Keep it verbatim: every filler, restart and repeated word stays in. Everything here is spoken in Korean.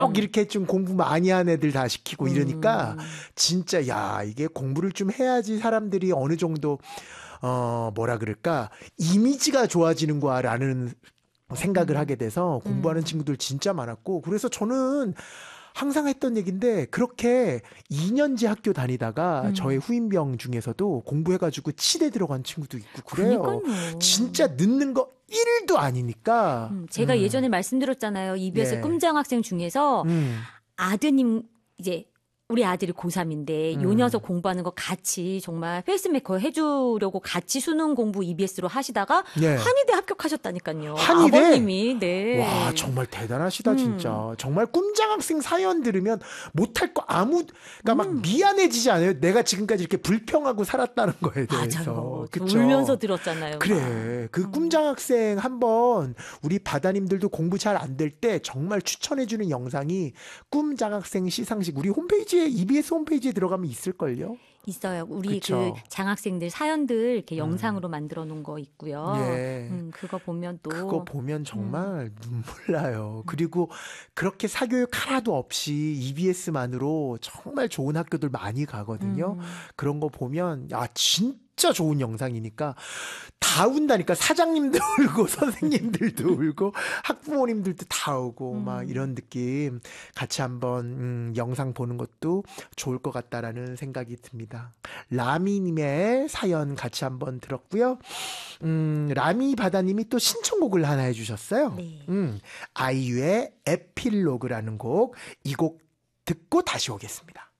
음. 이렇게 좀 공부 많이 한 애들 다 시키고 이러니까 음. 진짜 야 이게 공부를 좀 해야지 사람들이 어느 정도 어 뭐라 그럴까 이미지가 좋아지는 거라는 생각을 음. 하게 돼서 공부하는 음. 친구들 진짜 많았고 그래서 저는 항상 했던 얘기인데 그렇게 이 년제 학교 다니다가 음. 저의 후임병 중에서도 공부해가지고 치대 들어간 친구도 있고 그래요. 그러니까요. 진짜 늦는 거 일도 아니니까. 음, 제가 음. 예전에 말씀드렸잖아요. 이비에스 예. 꿈장 학생 중에서 음. 아드님 이제 우리 아들이 고삼인데 음. 요 녀석 공부하는 거 같이 정말 페이스메이커 해주려고 같이 수능 공부 이비에스로 하시다가 예. 한의대 합격하셨다니까요. 한의대? 아버님이. 네. 와 정말 대단하시다 음. 진짜. 정말 꿈장학생 사연 들으면 못할 거 아무 그러니까 막 음. 미안해지지 않아요? 내가 지금까지 이렇게 불평하고 살았다는 거에 대해서. 맞아요. 그쵸? 울면서 들었잖아요. 그래. 그 음. 꿈장학생 한번 우리 바다님들도 공부 잘 안 될 때 정말 추천해주는 영상이 꿈장학생 시상식 우리 홈페이지에 이비에스 홈페이지에 들어가면 있을걸요? 있어요. 우리 그쵸. 그 장학생들 사연들 이렇게 음. 영상으로 만들어 놓은 거 있고요. 예. 음, 그거 보면 또 그거 보면 정말 음. 눈물 나요. 그리고 그렇게 사교육 하나도 없이 이비에스만으로 정말 좋은 학교들 많이 가거든요. 음. 그런 거 보면 아 진짜 좋은 영상이니까 다 운다니까 사장님도 울고 선생님들도 울고 학부모님들도 다 오고 음. 막 이런 느낌 같이 한번 음, 영상 보는 것도 좋을 것 같다라는 생각이 듭니다. 라미님의 사연 같이 한번 들었고요. 음, 라미 바다님이 또 신청곡을 하나 해주셨어요. 네. 음, 아이유의 에필로그라는 곡, 이 곡 듣고 다시 오겠습니다.